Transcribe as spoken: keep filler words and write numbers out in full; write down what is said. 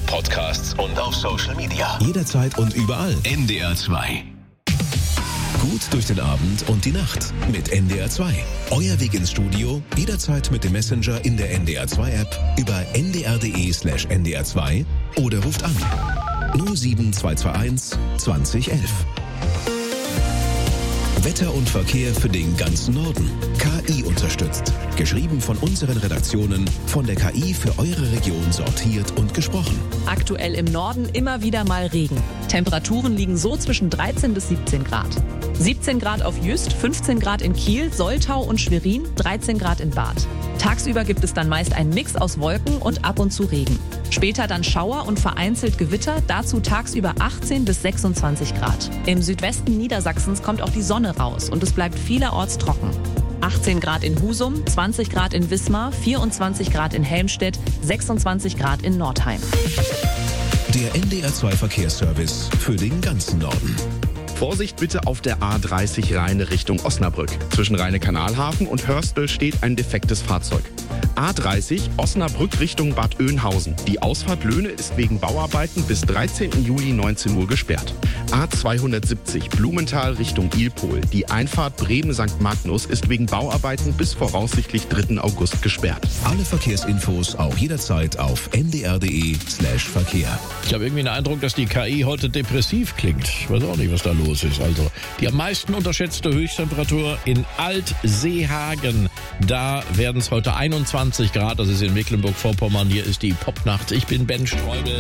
Podcasts und auf Social Media. Jederzeit und überall. N D R zwei. Gut durch den Abend und die Nacht mit N D R zwei. Euer Weg ins Studio, jederzeit mit dem Messenger in der N D R zwei App über n d r punkt d e slash n d r zwei oder ruft an null sieben zwei zwei eins zwanzig elf. Wetter und Verkehr für den ganzen Norden. K I unterstützt. Geschrieben von unseren Redaktionen, von der K I für eure Region sortiert und gesprochen. Aktuell im Norden immer wieder mal Regen. Temperaturen liegen so zwischen dreizehn bis siebzehn Grad. siebzehn Grad auf Jüst, fünfzehn Grad in Kiel, Soltau und Schwerin, dreizehn Grad in Barth. Tagsüber gibt es dann meist einen Mix aus Wolken und ab und zu Regen. Später dann Schauer und vereinzelt Gewitter, dazu tagsüber achtzehn bis sechsundzwanzig Grad. Im Südwesten Niedersachsens kommt auch die Sonne raus und es bleibt vielerorts trocken. achtzehn Grad in Husum, zwanzig Grad in Wismar, vierundzwanzig Grad in Helmstedt, sechsundzwanzig Grad in Nordheim. Der N D R zwei Verkehrsservice für den ganzen Norden. Vorsicht bitte auf der A dreißig Rheine Richtung Osnabrück. Zwischen Rheine-Kanalhafen und Hörstel steht ein defektes Fahrzeug. A dreißig Osnabrück Richtung Bad Oeynhausen. Die Ausfahrt Löhne ist wegen Bauarbeiten bis dreizehnten Juli neunzehn Uhr gesperrt. A zweihundertsiebzig Blumenthal Richtung Ilpol. Die Einfahrt Bremen-Sankt Magnus ist wegen Bauarbeiten bis voraussichtlich dritten August gesperrt. Alle Verkehrsinfos auch jederzeit auf n d r punkt d e slash Verkehr. Ich habe irgendwie den Eindruck, dass die K I heute depressiv klingt. Ich weiß auch nicht, was da los ist. Also die am meisten unterschätzte Höchsttemperatur in Altseehagen. Da werden es heute einundzwanzig Grad. Das ist in Mecklenburg-Vorpommern. Hier ist die Popnacht. Ich bin Ben Streubel.